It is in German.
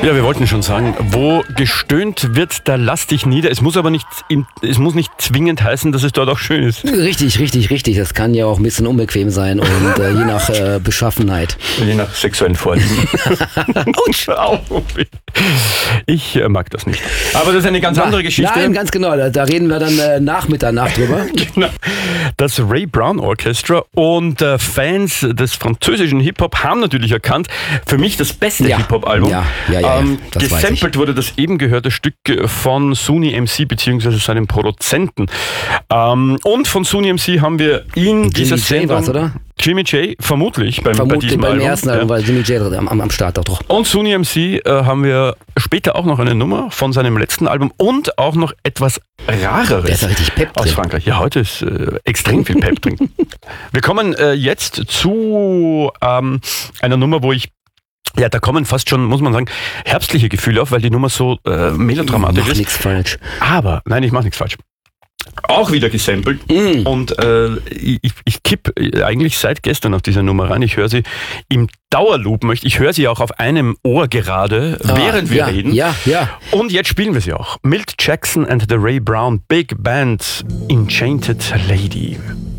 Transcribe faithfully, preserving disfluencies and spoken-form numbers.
Ja, wir wollten schon sagen, wo gestöhnt wird, da lass dich nieder. Es muss aber nicht, es muss nicht zwingend heißen, dass es dort auch schön ist. Richtig, richtig, richtig. Das kann ja auch ein bisschen unbequem sein und äh, je nach äh, Beschaffenheit. Je nach sexuellen Vorlieben. Ich äh, mag das nicht. Aber das ist eine ganz Na, andere Geschichte. Nein, ganz genau. Da, da reden wir dann äh, nach Mitternacht drüber. Genau. Das Ray Brown Orchestra und äh, Fans des französischen Hip-Hop haben natürlich erkannt, für mich das beste Ja. Hip-Hop-Album. Ja, ja, ja, ähm, ja, das weiß ich. gesampelt wurde das eben gehörte Stück von Suni M C bzw. seinem Produzenten. Ähm, und von Suni M C haben wir ihn, dieser J war's, oder? Jimmy J, vermutlich, beim, bei Vermutlich diesem beim Album. ersten Album, weil Jimmy J am, am Start auch doch. Und Suni M C äh, haben wir später auch noch eine Nummer von seinem letzten Album und auch noch etwas Rareres. Der ist ja richtig Pep aus drin. Frankreich. Ja, heute ist äh, extrem viel Pep drin. Wir kommen äh, jetzt zu ähm, einer Nummer, wo ich ja, da kommen fast schon, muss man sagen, herbstliche Gefühle auf, weil die Nummer so äh, melodramatisch Mach ist. nichts falsch. Aber, nein, ich mache nichts falsch. Auch wieder gesampelt. Mm. Und äh, ich, ich kipp eigentlich seit gestern auf diese Nummer rein. Ich höre sie im Dauerloop. möchte Ich höre sie auch auf einem Ohr gerade, Ah, während wir ja, reden. Ja, ja. Und jetzt spielen wir sie auch. Milt Jackson and the Ray Brown Big Band, Enchanted Lady.